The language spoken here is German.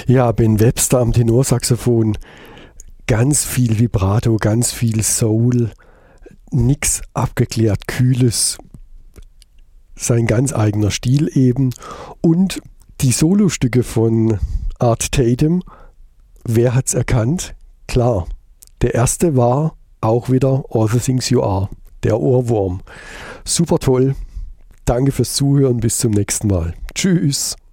Ja, Ben Webster am Tenorsaxophon. Ganz viel Vibrato, ganz viel Soul. Nix abgeklärt, Kühles. Sein ganz eigener Stil eben. Und die Solostücke von Art Tatum. Wer hat's erkannt? Klar, der erste war auch wieder All the Things You Are, der Ohrwurm. Super toll. Danke fürs Zuhören, bis zum nächsten Mal. Tschüss.